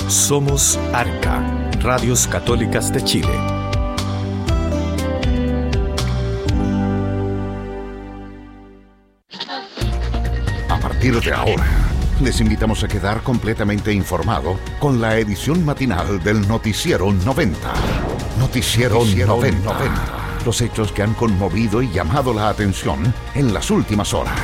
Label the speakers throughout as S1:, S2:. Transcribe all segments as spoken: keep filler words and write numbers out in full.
S1: Somos Arca, Radios Católicas de Chile.
S2: A partir de ahora, les invitamos a quedar completamente informado con la edición matinal del Noticiero noventa. Noticiero, Noticiero noventa. noventa. Los hechos que han conmovido y llamado la atención en las últimas horas.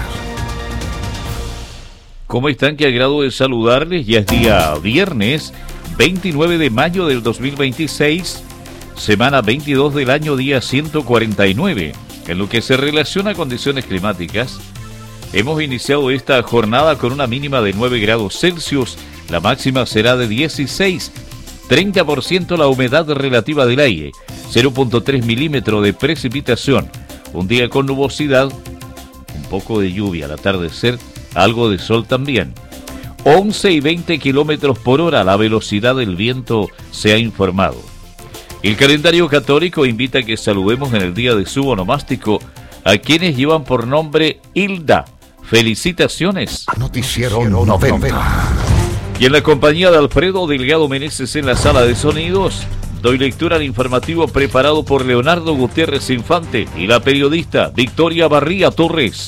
S3: ¿Cómo están? Qué agrado de saludarles. Ya es día viernes, veintinueve de mayo del dos mil veintiséis, semana veintidós del año, día ciento cuarenta y nueve. En lo que se relaciona a condiciones climáticas, hemos iniciado esta jornada con una mínima de nueve grados Celsius, la máxima será de dieciséis, treinta por ciento la humedad relativa del aire, cero punto tres milímetros de precipitación, un día con nubosidad, un poco de lluvia al atardecer, algo de sol también. once y veinte kilómetros por hora la velocidad del viento se ha informado. El calendario católico invita a que saludemos en el día de su onomástico a quienes llevan por nombre Hilda. Felicitaciones.
S2: Noticiero noventa.
S3: Y en la compañía de Alfredo Delgado Meneses en la sala de sonidos, doy lectura al informativo preparado por Leonardo Gutiérrez Infante y la periodista Victoria Barría Torres.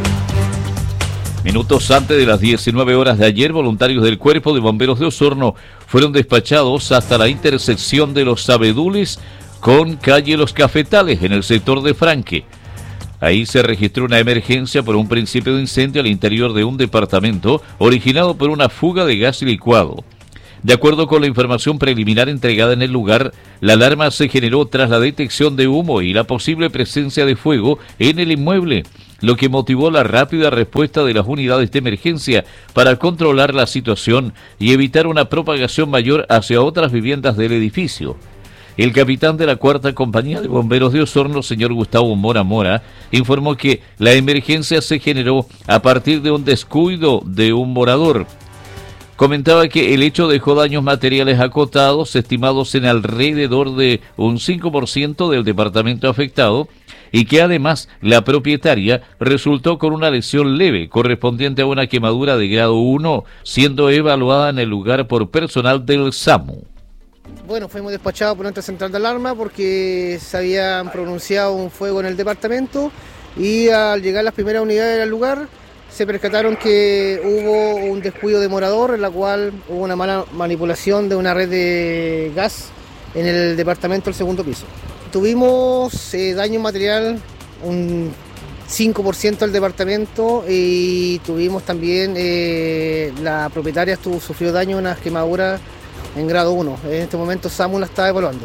S3: Minutos antes de las diecinueve horas de ayer, voluntarios del Cuerpo de Bomberos de Osorno fueron despachados hasta la intersección de los Abedules con calle Los Cafetales en el sector de Franque. Ahí se registró una emergencia por un principio de incendio al interior de un departamento originado por una fuga de gas licuado. De acuerdo con la información preliminar entregada en el lugar, la alarma se generó tras la detección de humo y la posible presencia de fuego en el inmueble, lo que motivó la rápida respuesta de las unidades de emergencia para controlar la situación y evitar una propagación mayor hacia otras viviendas del edificio. El capitán de la cuarta compañía de bomberos de Osorno, señor Gustavo Mora Mora, informó que la emergencia se generó a partir de un descuido de un morador. Comentaba que el hecho dejó daños materiales acotados, estimados en alrededor de un cinco por ciento del departamento afectado, y que además la propietaria resultó con una lesión leve correspondiente a una quemadura de grado uno, siendo evaluada en el lugar por personal del SAMU.
S4: Bueno, fuimos despachados por nuestra central de alarma porque se habían pronunciado un fuego en el departamento y al llegar las primeras unidades al lugar se percataron que hubo un descuido de morador, en la cual hubo una mala manipulación de una red de gas en el departamento del segundo piso. Tuvimos eh, daño material, un cinco por ciento del departamento, y tuvimos también, eh, la propietaria estuvo, sufrió daño, unas quemaduras en grado uno. En este momento SAMU la está evaluando.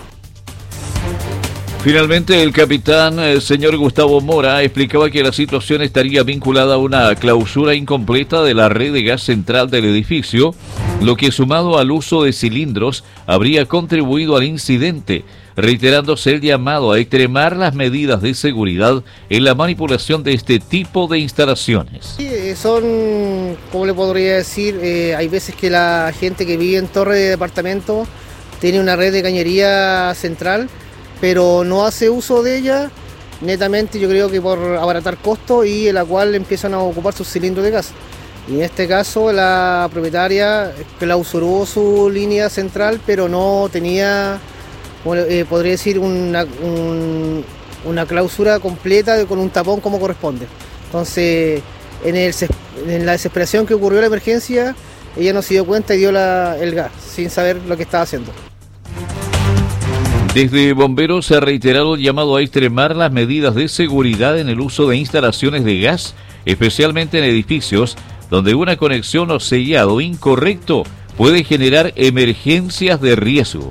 S3: Finalmente, el capitán, el señor Gustavo Mora, explicaba que la situación estaría vinculada a una clausura incompleta de la red de gas central del edificio, lo que sumado al uso de cilindros habría contribuido al incidente, reiterándose el llamado a extremar las medidas de seguridad en la manipulación de este tipo de instalaciones.
S4: Sí, son, ¿cómo le podría decir? Eh, hay veces que la gente que vive en torre de departamento tiene una red de cañería central, pero no hace uso de ella, netamente yo creo que por abaratar costos, y en la cual empiezan a ocupar sus cilindros de gas. Y en este caso la propietaria clausuró su línea central, pero no tenía, eh, podría decir, una, un, una clausura completa con un tapón como corresponde. Entonces, en, el, en la desesperación que ocurrió la emergencia, ella no se dio cuenta y dio la, el gas, sin saber lo que estaba haciendo.
S3: Desde bomberos se ha reiterado el llamado a extremar las medidas de seguridad en el uso de instalaciones de gas, especialmente en edificios donde una conexión o sellado incorrecto puede generar emergencias de riesgo.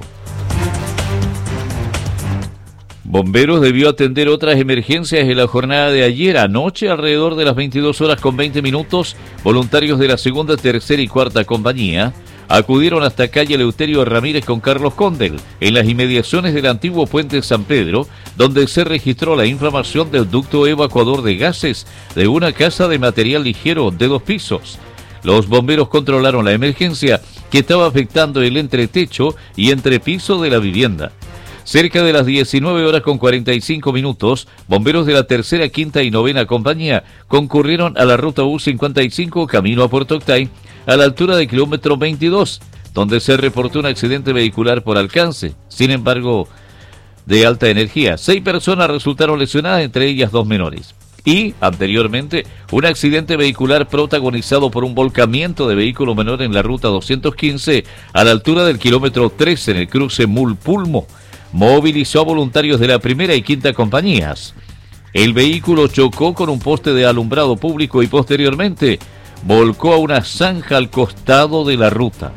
S3: Bomberos debió atender otras emergencias en la jornada de ayer. Anoche, alrededor de las veintidós horas con veinte minutos, voluntarios de la segunda, tercera y cuarta compañía acudieron hasta calle Eleuterio Ramírez con Carlos Condel, en las inmediaciones del antiguo puente San Pedro, donde se registró la inflamación del ducto evacuador de gases de una casa de material ligero de dos pisos. Los bomberos controlaron la emergencia que estaba afectando el entretecho y entrepiso de la vivienda. Cerca de las diecinueve horas con cuarenta y cinco minutos, bomberos de la tercera, quinta y novena compañía concurrieron a la ruta U cincuenta y cinco camino a Puerto Octay, a la altura del kilómetro veintidós, donde se reportó un accidente vehicular por alcance, sin embargo, de alta energía. Seis personas resultaron lesionadas, entre ellas dos menores. Y, anteriormente, un accidente vehicular protagonizado por un volcamiento de vehículo menor en la ruta doscientos quince a la altura del kilómetro tres en el cruce Mulpulmo. Movilizó a voluntarios de la primera y quinta compañías. El vehículo chocó con un poste de alumbrado público y posteriormente volcó a una zanja al costado de la ruta.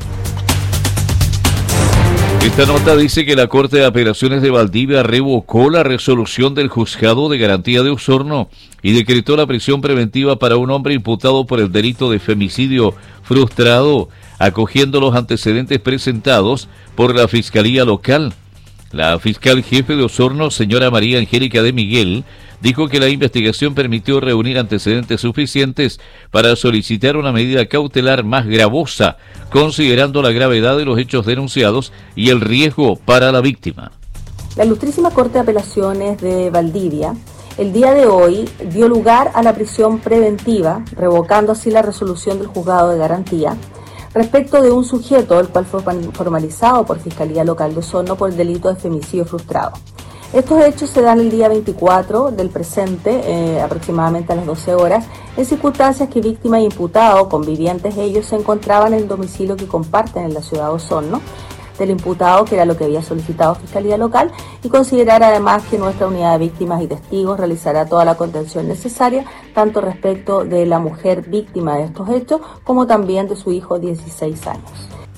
S3: Esta nota dice que la Corte de Apelaciones de Valdivia revocó la resolución del Juzgado de Garantía de Osorno y decretó la prisión preventiva para un hombre imputado por el delito de femicidio frustrado, acogiendo los antecedentes presentados por la Fiscalía Local. La fiscal jefe de Osorno, señora María Angélica de Miguel, dijo que la investigación permitió reunir antecedentes suficientes para solicitar una medida cautelar más gravosa, considerando la gravedad de los hechos denunciados y el riesgo para la víctima.
S5: La Ilustrísima Corte de Apelaciones de Valdivia, el día de hoy, dio lugar a la prisión preventiva, revocando así la resolución del Juzgado de Garantía, respecto de un sujeto, el cual fue formalizado por Fiscalía Local de Osorno por el delito de femicidio frustrado. Estos hechos se dan el día veinticuatro del presente, eh, aproximadamente a las doce horas, en circunstancias que víctima e imputado, convivientes ellos, se encontraban en el domicilio que comparten en la ciudad de Osorno, del imputado, que era lo que había solicitado Fiscalía Local, y considerar además que nuestra unidad de víctimas y testigos realizará toda la contención necesaria, tanto respecto de la mujer víctima de estos hechos, como también de su hijo de dieciséis años.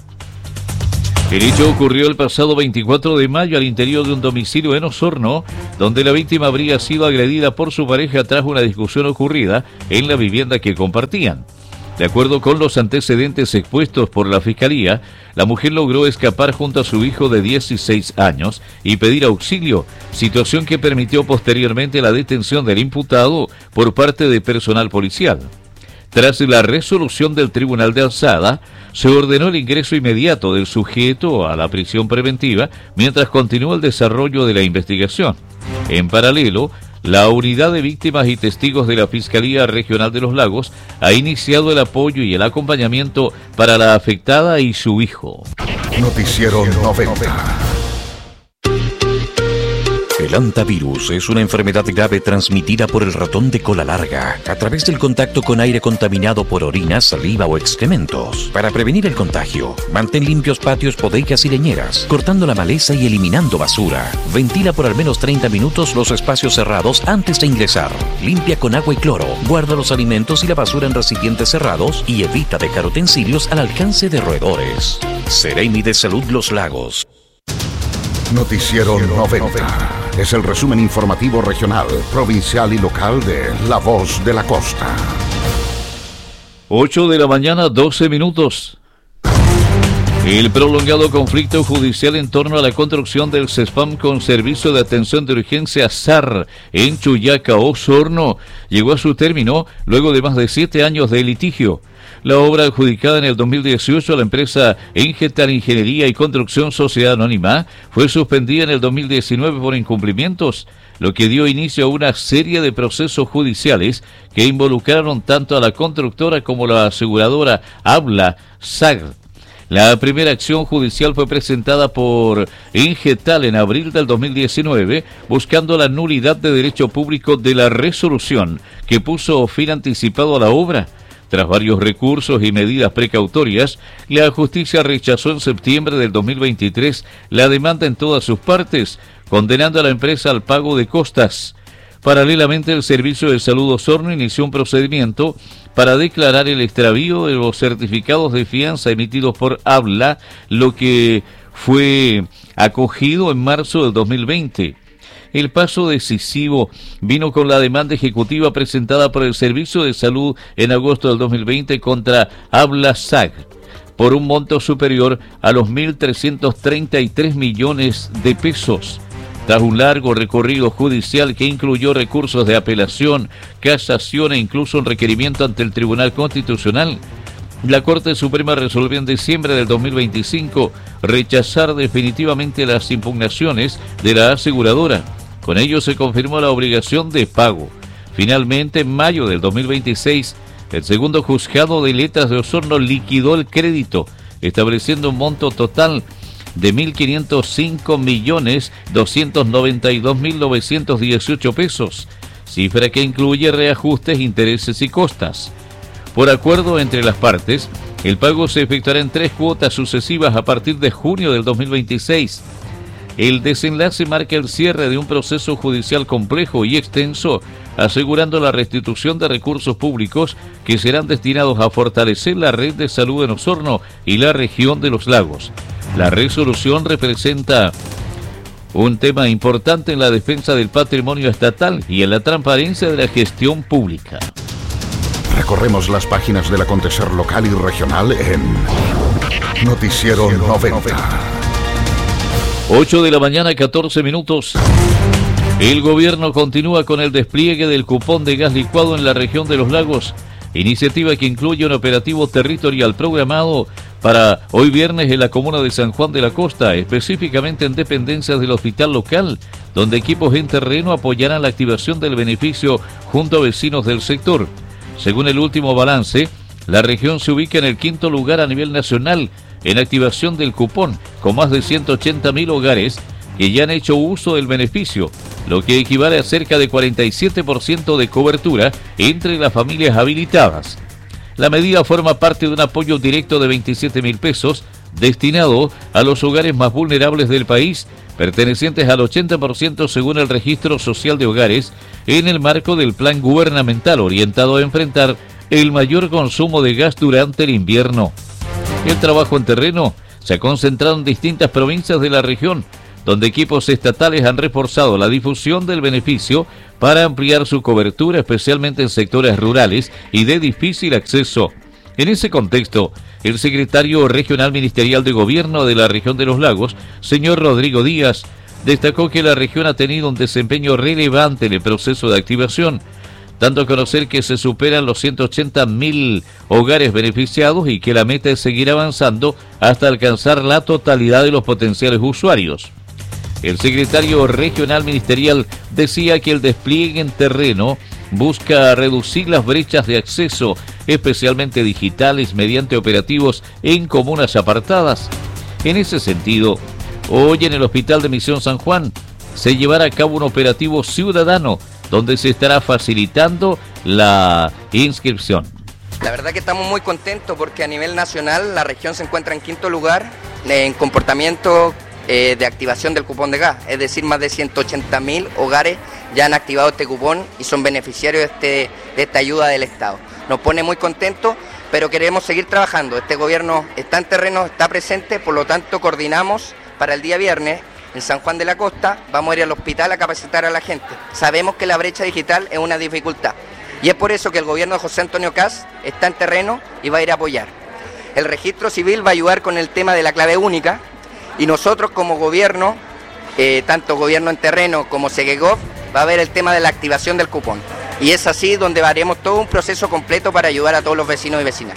S3: El hecho ocurrió el pasado veinticuatro de mayo al interior de un domicilio en Osorno, donde la víctima habría sido agredida por su pareja tras una discusión ocurrida en la vivienda que compartían. De acuerdo con los antecedentes expuestos por la Fiscalía, la mujer logró escapar junto a su hijo de dieciséis años y pedir auxilio, situación que permitió posteriormente la detención del imputado por parte de personal policial. Tras la resolución del Tribunal de Alzada, se ordenó el ingreso inmediato del sujeto a la prisión preventiva mientras continúa el desarrollo de la investigación. En paralelo, la Unidad de Víctimas y Testigos de la Fiscalía Regional de los Lagos ha iniciado el apoyo y el acompañamiento para la afectada y su hijo.
S2: Noticiero noventa.
S1: El hantavirus es una enfermedad grave transmitida por el ratón de cola larga a través del contacto con aire contaminado por orina, saliva o excrementos. Para prevenir el contagio, mantén limpios patios, bodegas y leñeras, cortando la maleza y eliminando basura. Ventila por al menos treinta minutos los espacios cerrados antes de ingresar. Limpia con agua y cloro. Guarda los alimentos y la basura en recipientes cerrados y evita dejar utensilios al alcance de roedores. Seremi de Salud Los Lagos.
S2: Noticiero noventa. Es el resumen informativo regional, provincial y local de La Voz de la Costa.
S3: ocho de la mañana, doce minutos. El prolongado conflicto judicial en torno a la construcción del CESPAM con Servicio de Atención de Urgencia S A R en Chuyaca, Osorno, llegó a su término luego de más de siete años de litigio. La obra, adjudicada en el dos mil dieciocho a la empresa Engetar Ingeniería y Construcción Sociedad Anónima, fue suspendida en el dos mil diecinueve por incumplimientos, lo que dio inicio a una serie de procesos judiciales que involucraron tanto a la constructora como a la aseguradora Habla S A R. La primera acción judicial fue presentada por Engetal en abril del dos mil diecinueve, buscando la nulidad de derecho público de la resolución que puso fin anticipado a la obra. Tras varios recursos y medidas precautorias, la justicia rechazó en septiembre del dos mil veintitrés la demanda en todas sus partes, condenando a la empresa al pago de costas. Paralelamente, el Servicio de Salud Osorno inició un procedimiento para declarar el extravío de los certificados de fianza emitidos por Habla, lo que fue acogido en marzo del dos mil veinte. El paso decisivo vino con la demanda ejecutiva presentada por el Servicio de Salud en agosto del dos mil veinte contra Habla S A R por un monto superior a los mil trescientos treinta y tres millones de pesos. Tras un largo recorrido judicial que incluyó recursos de apelación, casación e incluso un requerimiento ante el Tribunal Constitucional, la Corte Suprema resolvió en diciembre del dos mil veinticinco rechazar definitivamente las impugnaciones de la aseguradora. Con ello se confirmó la obligación de pago. Finalmente, en mayo del dos mil veintiséis, el segundo juzgado de letras de Osorno liquidó el crédito estableciendo un monto total de mil quinientos cinco millones doscientos noventa y dos mil novecientos dieciocho pesos, cifra que incluye reajustes, intereses y costas. Por acuerdo entre las partes, el pago se efectuará en tres cuotas sucesivas a partir de junio del dos mil veintiséis. El desenlace marca el cierre de un proceso judicial complejo y extenso, asegurando la restitución de recursos públicos que serán destinados a fortalecer la red de salud en Osorno y la región de los lagos. La resolución representa un tema importante en la defensa del patrimonio estatal y en la transparencia de la gestión pública.
S2: Recorremos las páginas del acontecer local y regional en Noticiero noventa.
S3: ocho de la mañana, catorce minutos. El gobierno continúa con el despliegue del cupón de gas licuado en la región de los lagos, iniciativa que incluye un operativo territorial programado para hoy viernes en la comuna de San Juan de la Costa, específicamente en dependencias del hospital local, donde equipos en terreno apoyarán la activación del beneficio junto a vecinos del sector. Según el último balance, la región se ubica en el quinto lugar a nivel nacional en activación del cupón, con más de ciento ochenta mil hogares que ya han hecho uso del beneficio, lo que equivale a cerca de cuarenta y siete por ciento de cobertura entre las familias habilitadas. La medida forma parte de un apoyo directo de veintisiete mil pesos destinado a los hogares más vulnerables del país, pertenecientes al ochenta por ciento según el Registro Social de Hogares, en el marco del plan gubernamental orientado a enfrentar el mayor consumo de gas durante el invierno. El trabajo en terreno se ha concentrado en distintas provincias de la región, donde equipos estatales han reforzado la difusión del beneficio para ampliar su cobertura, especialmente en sectores rurales y de difícil acceso. En ese contexto, el secretario regional ministerial de Gobierno de la región de los lagos, señor Rodrigo Díaz, destacó que la región ha tenido un desempeño relevante en el proceso de activación, dando a conocer que se superan los ciento ochenta mil hogares beneficiados y que la meta es seguir avanzando hasta alcanzar la totalidad de los potenciales usuarios. El secretario regional ministerial decía que el despliegue en terreno busca reducir las brechas de acceso, especialmente digitales, mediante operativos en comunas apartadas. En ese sentido, hoy en el Hospital de Misión San Juan se llevará a cabo un operativo ciudadano donde se estará facilitando la inscripción.
S6: La verdad que estamos muy contentos porque a nivel nacional la región se encuentra en quinto lugar en comportamiento eh, de activación del cupón de gas, es decir, más de ciento ochenta mil hogares ya han activado este cupón y son beneficiarios de, este, de esta ayuda del Estado. Nos pone muy contentos, pero queremos seguir trabajando. Este gobierno está en terreno, está presente, por lo tanto coordinamos para el día viernes en San Juan de la Costa, vamos a ir al hospital a capacitar a la gente. Sabemos que la brecha digital es una dificultad y es por eso que el gobierno de José Antonio Kast está en terreno y va a ir a apoyar. El registro civil va a ayudar con el tema de la clave única y nosotros como gobierno, eh, tanto gobierno en terreno como Segegov, va a haber el tema de la activación del cupón. Y es así donde haremos todo un proceso completo para ayudar a todos los vecinos y vecinas.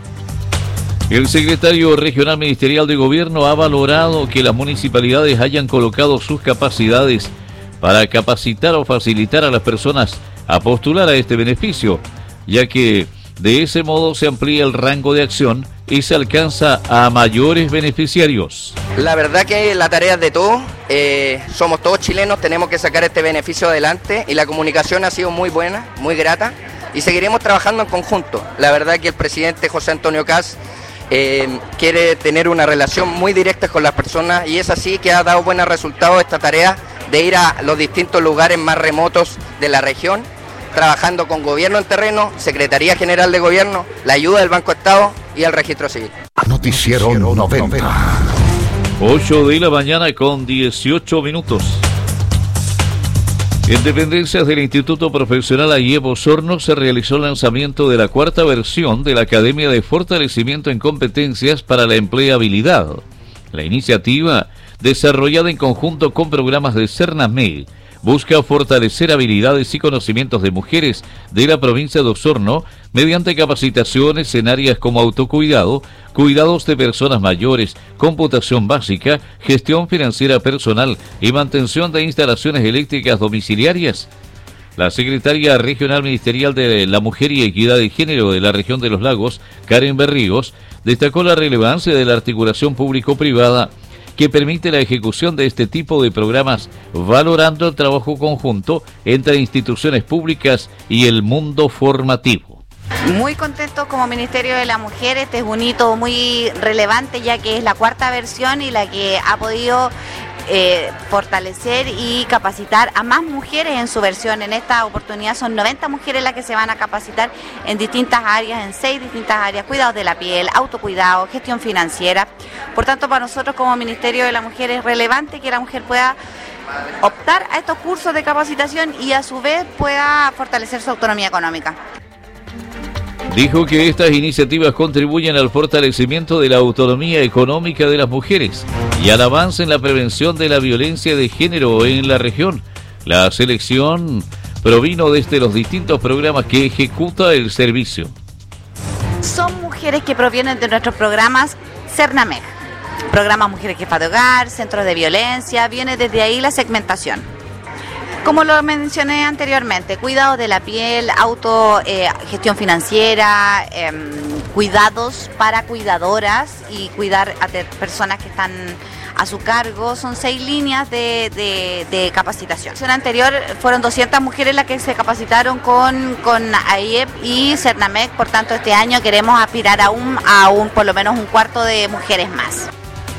S3: El secretario regional ministerial de Gobierno ha valorado que las municipalidades hayan colocado sus capacidades para capacitar o facilitar a las personas a postular a este beneficio, ya que de ese modo se amplía el rango de acción y se alcanza a mayores beneficiarios.
S6: La verdad que la tarea es de todos, eh, somos todos chilenos, tenemos que sacar este beneficio adelante y la comunicación ha sido muy buena, muy grata y seguiremos trabajando en conjunto. La verdad que el presidente José Antonio Kast eh, quiere tener una relación muy directa con las personas y es así que ha dado buenos resultados esta tarea de ir a los distintos lugares más remotos de la región, trabajando con gobierno en terreno, Secretaría General de Gobierno, la ayuda del Banco Estado y el Registro Civil.
S2: Noticiero noventa.
S3: ocho de la mañana con dieciocho minutos. En dependencias del Instituto Profesional A I E B Osorno se realizó el lanzamiento de la cuarta versión de la Academia de Fortalecimiento en Competencias para la Empleabilidad. La iniciativa, desarrollada en conjunto con programas de Cernamel, busca fortalecer habilidades y conocimientos de mujeres de la provincia de Osorno mediante capacitaciones en áreas como autocuidado, cuidados de personas mayores, computación básica, gestión financiera personal y mantención de instalaciones eléctricas domiciliarias. La secretaria regional ministerial de la Mujer y Equidad de Género de la región de los Lagos, Karen Berríos, destacó la relevancia de la articulación público-privada que permite la ejecución de este tipo de programas, valorando el trabajo conjunto entre instituciones públicas y el mundo formativo.
S7: Muy contentos como Ministerio de la Mujer. Este es un hito muy relevante, ya que es la cuarta versión y la que ha podido eh, fortalecer y capacitar a más mujeres en su versión. En esta oportunidad son noventa mujeres las que se van a capacitar en distintas áreas, en seis distintas áreas: cuidados de la piel, autocuidado, gestión financiera. Por tanto, para nosotros como Ministerio de la Mujer es relevante que la mujer pueda optar a estos cursos de capacitación y a su vez pueda fortalecer su autonomía económica.
S3: Dijo que estas iniciativas contribuyen al fortalecimiento de la autonomía económica de las mujeres y al avance en la prevención de la violencia de género en la región. La selección provino desde los distintos programas que ejecuta el servicio.
S7: Son mujeres que provienen de nuestros programas Cernamec, programas Mujeres Jefas de Hogar, Centros de Violencia, viene desde ahí la segmentación. Como lo mencioné anteriormente, cuidado de la piel, auto, eh, gestión financiera, eh, cuidados para cuidadoras y cuidar a personas que están a su cargo. Son seis líneas de, de, de capacitación. En la anterior fueron doscientas mujeres las que se capacitaron con, con A I E P y Cernamec, por tanto este año queremos aspirar a un, a un por lo menos un cuarto de mujeres más.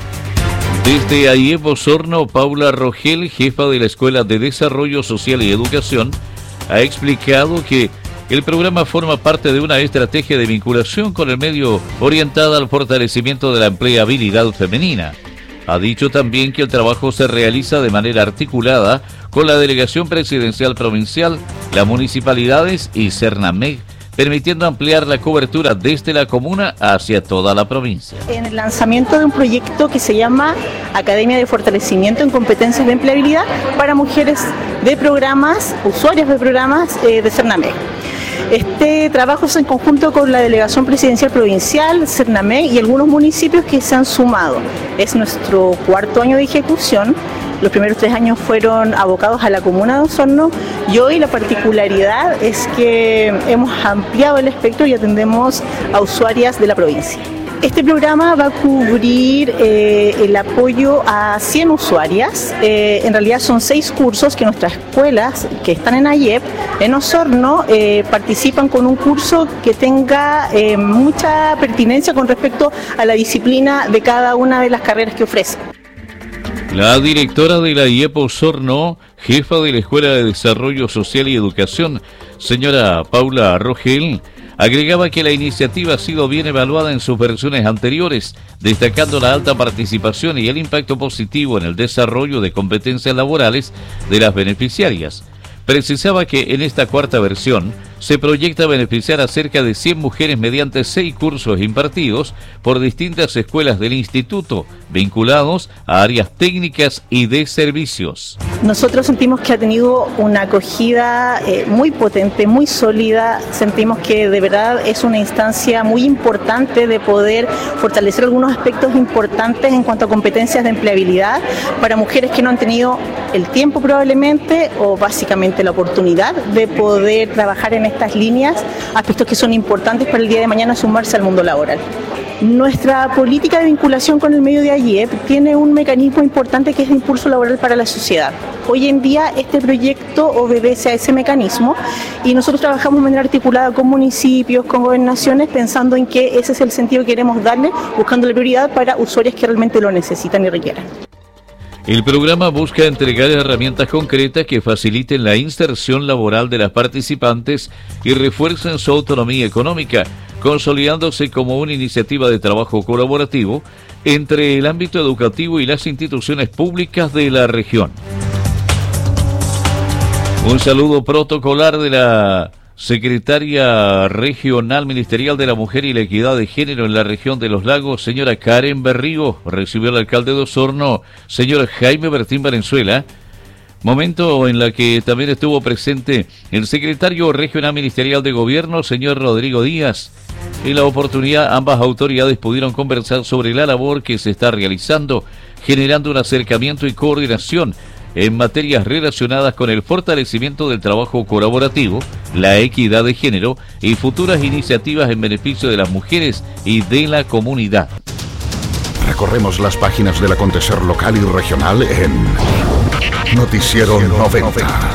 S3: Desde A I E P Osorno, Paula Rogel, jefa de la Escuela de Desarrollo Social y Educación, ha explicado que el programa forma parte de una estrategia de vinculación con el medio orientada al fortalecimiento de la empleabilidad femenina. Ha dicho también que el trabajo se realiza de manera articulada con la Delegación Presidencial Provincial, las municipalidades y Cernamec, permitiendo ampliar la cobertura desde la comuna hacia toda la provincia.
S8: En el lanzamiento de un proyecto que se llama Academia de Fortalecimiento en Competencias de Empleabilidad para mujeres de programas, usuarios de programas eh, de Cernamec. Este trabajo es en conjunto con la Delegación Presidencial Provincial, Cernamec y algunos municipios que se han sumado. Es nuestro cuarto año de ejecución. Los primeros tres años fueron abocados a la comuna de Osorno y hoy la particularidad es que hemos ampliado el espectro y atendemos a usuarias de la provincia. Este programa va a cubrir eh, el apoyo a cien usuarias. Eh, en realidad son seis cursos que nuestras escuelas que están en A I E P, en Osorno, eh, participan con un curso que tenga eh, mucha pertinencia con respecto a la disciplina de cada una de las carreras que ofrece.
S3: La directora de la I E P Osorno, jefa de la Escuela de Desarrollo Social y Educación, señora Paula Rogel, agregaba que la iniciativa ha sido bien evaluada en sus versiones anteriores, destacando la alta participación y el impacto positivo en el desarrollo de competencias laborales de las beneficiarias. Precisaba que en esta cuarta versión se proyecta beneficiar a cerca de cien mujeres mediante seis cursos impartidos por distintas escuelas del instituto, vinculados a áreas técnicas y de servicios.
S8: Nosotros sentimos que ha tenido una acogida eh, muy potente, muy sólida. Sentimos que de verdad es una instancia muy importante de poder fortalecer algunos aspectos importantes en cuanto a competencias de empleabilidad para mujeres que no han tenido el tiempo probablemente o básicamente la oportunidad de poder trabajar en estas líneas, aspectos que son importantes para el día de mañana sumarse al mundo laboral. Nuestra política de vinculación con el medio de A I E P tiene un mecanismo importante que es de impulso laboral para la sociedad. Hoy en día este proyecto obedece a ese mecanismo y nosotros trabajamos de manera articulada con municipios, con gobernaciones, pensando en que ese es el sentido que queremos darle, buscando la prioridad para usuarios que realmente lo necesitan y requieran.
S3: El programa busca entregar herramientas concretas que faciliten la inserción laboral de las participantes y refuercen su autonomía económica, consolidándose como una iniciativa de trabajo colaborativo entre el ámbito educativo y las instituciones públicas de la región. Un saludo protocolar de la secretaria regional ministerial de la Mujer y la Equidad de Género en la región de los Lagos, señora Karen Berríos, recibió al alcalde de Osorno, señor Jaime Bertín Valenzuela, momento en la que también estuvo presente el secretario regional ministerial de Gobierno, señor Rodrigo Díaz. En la oportunidad, ambas autoridades pudieron conversar sobre la labor que se está realizando, generando un acercamiento y coordinación en materias relacionadas con el fortalecimiento del trabajo colaborativo, la equidad de género y futuras iniciativas en beneficio de las mujeres y de la comunidad.
S2: Recorremos las páginas del acontecer local y regional en Noticiero noventa.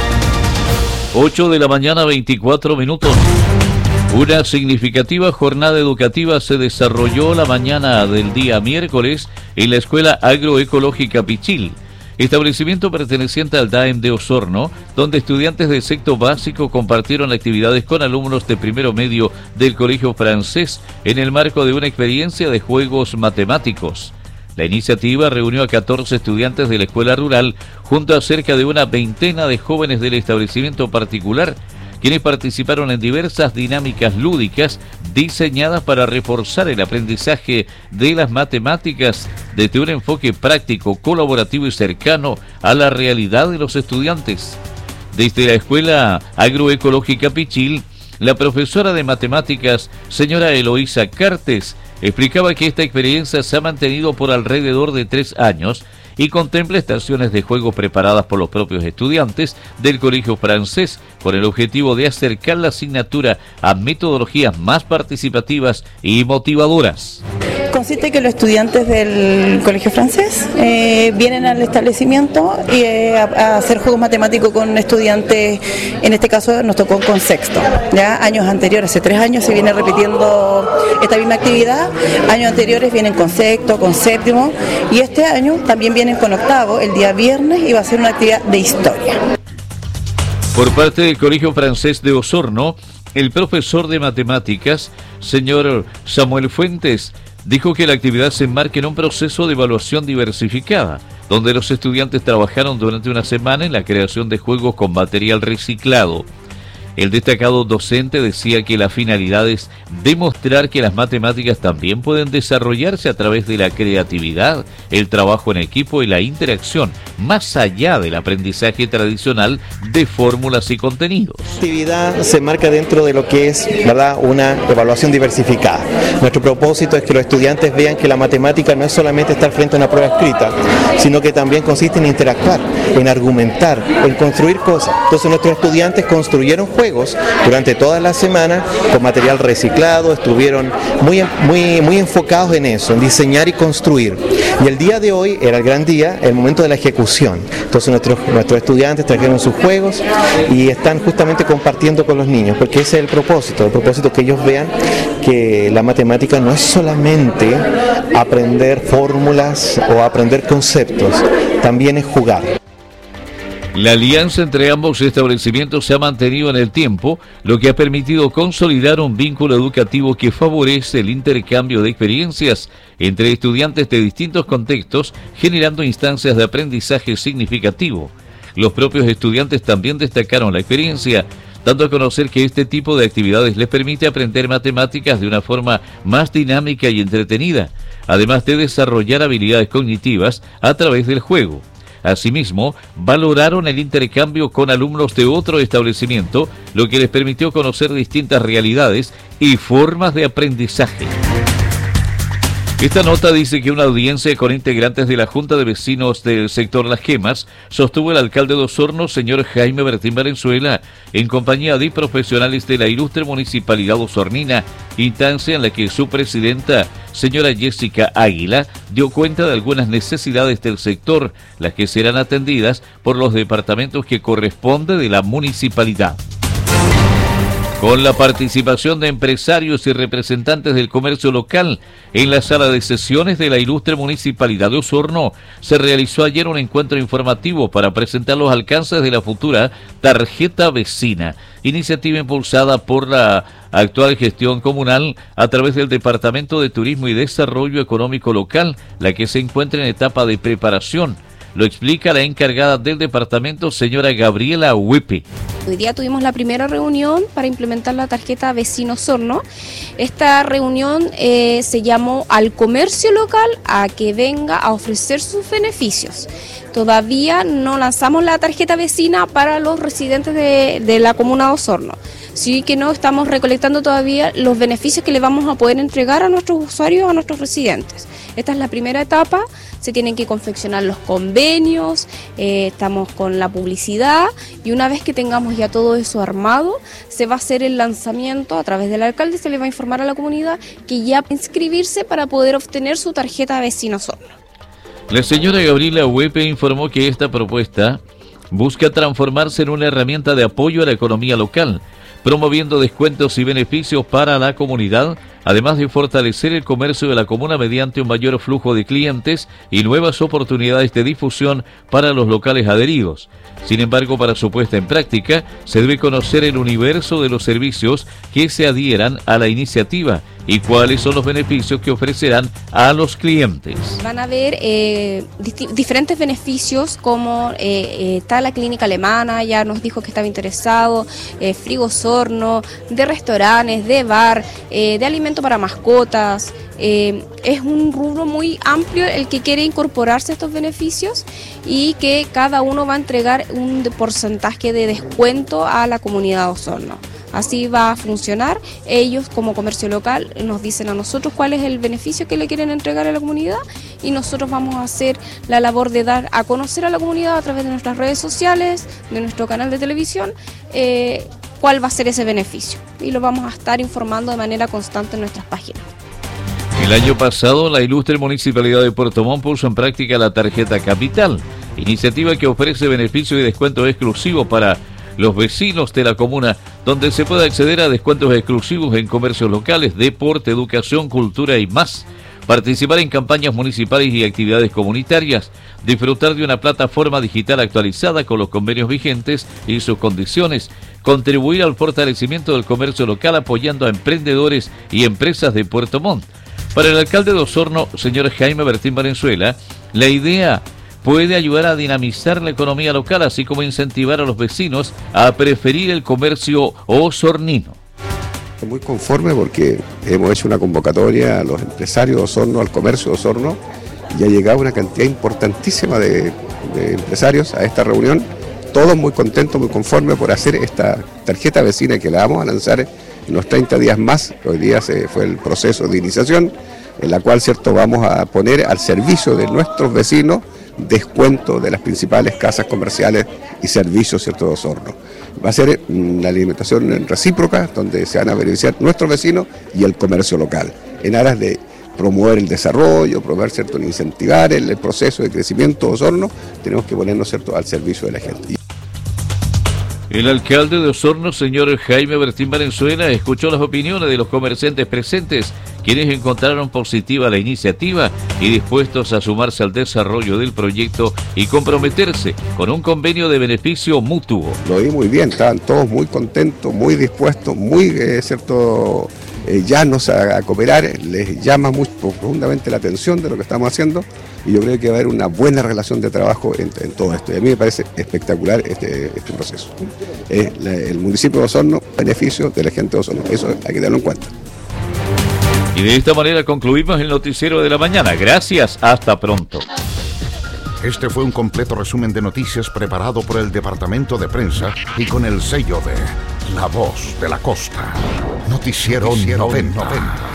S3: ocho de la mañana, veinticuatro minutos. Una significativa jornada educativa se desarrolló la mañana del día miércoles en la Escuela Agroecológica Pichil, establecimiento perteneciente al D A E M de Osorno, donde estudiantes de sexto básico compartieron actividades con alumnos de primero medio del Colegio Francés en el marco de una experiencia de juegos matemáticos. La iniciativa reunió a catorce estudiantes de la escuela rural junto a cerca de una veintena de jóvenes del establecimiento particular, quienes participaron en diversas dinámicas lúdicas diseñadas para reforzar el aprendizaje de las matemáticas desde un enfoque práctico, colaborativo y cercano a la realidad de los estudiantes. Desde la Escuela Agroecológica Pichil, la profesora de matemáticas, señora Eloísa Cartes, explicaba que esta experiencia se ha mantenido por alrededor de tres años y contempla estaciones de juego preparadas por los propios estudiantes del Colegio Francés con el objetivo de acercar la asignatura a metodologías más participativas y motivadoras.
S9: Consiste que los estudiantes del Colegio Francés eh, vienen al establecimiento y, eh, a, a hacer juegos matemáticos con estudiantes, en este caso nos tocó con sexto. Ya años anteriores, hace tres años se viene repitiendo esta misma actividad, años anteriores vienen con sexto, con séptimo y este año también vienen con octavo, el día viernes, y va a ser una actividad de historia.
S3: Por parte del Colegio Francés de Osorno, el profesor de matemáticas, señor Samuel Fuentes, dijo que la actividad se enmarca en un proceso de evaluación diversificada, donde los estudiantes trabajaron durante una semana en la creación de juegos con material reciclado. El destacado docente decía que la finalidad es demostrar que las matemáticas también pueden desarrollarse a través de la creatividad, el trabajo en equipo y la interacción, más allá del aprendizaje tradicional de fórmulas y contenidos.
S10: La actividad se marca dentro de lo que es, ¿verdad?, una evaluación diversificada. Nuestro propósito es que los estudiantes vean que la matemática no es solamente estar frente a una prueba escrita, sino que también consiste en interactuar, en argumentar, en construir cosas. Entonces nuestros estudiantes construyeron juegos durante toda la semana con material reciclado, estuvieron muy, muy, muy enfocados en eso, en diseñar y construir. Y el día de hoy era el gran día, el momento de la ejecución. Entonces nuestros, nuestros estudiantes trajeron sus juegos y están justamente compartiendo con los niños, porque ese es el propósito, el propósito que ellos vean que la matemática no es solamente aprender fórmulas o aprender conceptos, también es jugar.
S3: La alianza entre ambos establecimientos se ha mantenido en el tiempo, lo que ha permitido consolidar un vínculo educativo que favorece el intercambio de experiencias entre estudiantes de distintos contextos, generando instancias de aprendizaje significativo. Los propios estudiantes también destacaron la experiencia, dando a conocer que este tipo de actividades les permite aprender matemáticas de una forma más dinámica y entretenida, además de desarrollar habilidades cognitivas a través del juego. Asimismo, valoraron el intercambio con alumnos de otro establecimiento, lo que les permitió conocer distintas realidades y formas de aprendizaje. Esta nota dice que una audiencia con integrantes de la Junta de Vecinos del sector Las Gemas sostuvo el alcalde de Osorno, señor Jaime Bertín Valenzuela, en compañía de profesionales de la ilustre municipalidad osornina, instancia en la que su presidenta, señora Jessica Águila, dio cuenta de algunas necesidades del sector, las que serán atendidas por los departamentos que corresponde de la municipalidad. Con la participación de empresarios y representantes del comercio local en la sala de sesiones de la ilustre municipalidad de Osorno, se realizó ayer un encuentro informativo para presentar los alcances de la futura tarjeta vecina, iniciativa impulsada por la actual gestión comunal a través del Departamento de Turismo y Desarrollo Económico Local, la que se encuentra en etapa de preparación. Lo explica la encargada del departamento, señora Gabriela Huepe.
S11: Hoy día tuvimos la primera reunión para implementar la tarjeta Vecino Osorno. Esta reunión eh, se llamó al comercio local a que venga a ofrecer sus beneficios. todavía no lanzamos la tarjeta vecina para los residentes de, de la comuna de Osorno. Sí que no estamos recolectando todavía los beneficios que le vamos a poder entregar a nuestros usuarios, a nuestros residentes. Esta es la primera etapa, se tienen que confeccionar los convenios, eh, estamos con la publicidad y una vez que tengamos ya todo eso armado, se va a hacer el lanzamiento a través del alcalde, se le va a informar a la comunidad que ya puede inscribirse para poder obtener su tarjeta Vecino Osorno.
S3: La señora Gabriela Huepe informó que esta propuesta busca transformarse en una herramienta de apoyo a la economía local, promoviendo descuentos y beneficios para la comunidad, además de fortalecer el comercio de la comuna mediante un mayor flujo de clientes y nuevas oportunidades de difusión para los locales adheridos. Sin embargo, para su puesta en práctica, se debe conocer el universo de los servicios que se adhieran a la iniciativa y cuáles son los beneficios que ofrecerán a los clientes.
S11: Van a haber eh, di- diferentes beneficios como eh, eh, está la clínica alemana, ya nos dijo que estaba interesado, eh, Frigo Osorno, de restaurantes, de bar, eh, de alimento para mascotas. Eh, es un rubro muy amplio el que quiere incorporarse a estos beneficios y que cada uno va a entregar un porcentaje de descuento a la comunidad de Osorno. Así va a funcionar. Ellos como comercio local nos dicen a nosotros cuál es el beneficio que le quieren entregar a la comunidad y nosotros vamos a hacer la labor de dar a conocer a la comunidad a través de nuestras redes sociales, de nuestro canal de televisión, eh, cuál va a ser ese beneficio y lo vamos a estar informando de manera constante en nuestras páginas.
S3: El año pasado, la ilustre Municipalidad de Puerto Montt puso en práctica la tarjeta Capital, iniciativa que ofrece beneficios y descuentos exclusivos para los vecinos de la comuna, donde se puede acceder a descuentos exclusivos en comercios locales, deporte, educación, cultura y más. Participar en campañas municipales y actividades comunitarias, disfrutar de una plataforma digital actualizada con los convenios vigentes y sus condiciones, contribuir al fortalecimiento del comercio local apoyando a emprendedores y empresas de Puerto Montt. Para el alcalde de Osorno, señor Jaime Bertín Valenzuela, la idea puede ayudar a dinamizar la economía local, así como incentivar a los vecinos a preferir el comercio osornino.
S12: Muy conforme porque hemos hecho una convocatoria a los empresarios de Osorno, al comercio de Osorno, y ha llegado una cantidad importantísima de, de empresarios a esta reunión, todos muy contentos, muy conformes por hacer esta tarjeta vecina que la vamos a lanzar en unos treinta días más. Hoy día se fue el proceso de iniciación, en la cual, cierto, vamos a poner al servicio de nuestros vecinos descuento de las principales casas comerciales y servicios, cierto, de Osorno. Va a ser una alimentación recíproca donde se van a beneficiar nuestros vecinos y el comercio local, en aras de promover el desarrollo, promover, cierto, incentivar el, el proceso de crecimiento de Osorno. Tenemos que ponernos, cierto, al servicio de la gente.
S3: El alcalde de Osorno, señor Jaime Bertín Valenzuela, escuchó las opiniones de los comerciantes presentes, quienes encontraron positiva la iniciativa y dispuestos a sumarse al desarrollo del proyecto y comprometerse con un convenio de beneficio mutuo.
S12: Lo oí muy bien, estaban todos muy contentos, muy dispuestos, muy, eh, cierto, eh, llanos a, a cooperar. Les llama muy profundamente la atención de lo que estamos haciendo y yo creo que va a haber una buena relación de trabajo en, en todo esto. Y a mí me parece espectacular este, este proceso. Eh, la, el municipio de Osorno, beneficio de la gente de Osorno, eso hay que tenerlo en cuenta.
S3: Y de esta manera concluimos el noticiero de la mañana. Gracias, hasta pronto.
S2: Este fue un completo resumen de noticias preparado por el Departamento de Prensa y con el sello de La Voz de la Costa. Noticiero, Noticiero noventa.